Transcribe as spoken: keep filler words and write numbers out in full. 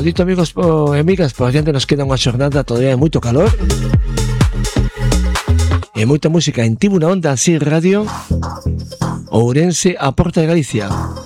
dito, amigos e amigas, por diante nos queda unha xornada todavía de moito calor e moita música en Tibu na Onda, así radio, Ourense, a Porta de Galicia.